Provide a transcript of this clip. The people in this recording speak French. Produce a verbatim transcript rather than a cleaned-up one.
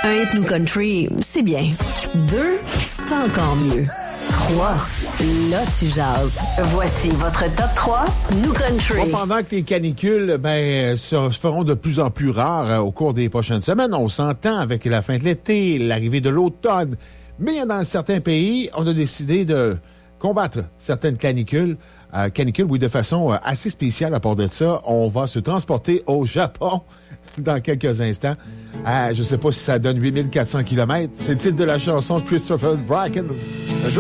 Un hit nous country, c'est bien. Deux, c'est encore mieux. Trois, là tu jases. Voici votre top trois nous country. Bon, pendant que les canicules ben, se feront de plus en plus rares euh, au cours des prochaines semaines, on s'entend avec la fin de l'été, l'arrivée de l'automne. Mais dans certains pays, on a décidé de combattre certaines canicules. Euh, canicules, oui, de façon euh, assez spéciale à part de ça. On va se transporter au Japon dans quelques instants. Euh, je ne sais pas si ça donne huit mille quatre cents kilomètres. C'est le titre de la chanson de Christopher Bracken.